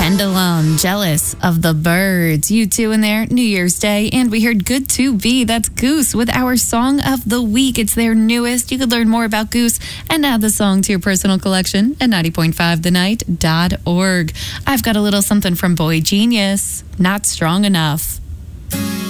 Pendulum, Jealous of the Birds. You two in there, New Year's Day. And we heard Good to Be. That's Goose with our Song of the Week. It's their newest. You could learn more about Goose and add the song to your personal collection at 90.5thenight.org. I've got a little something from Boy Genius, Not Strong Enough.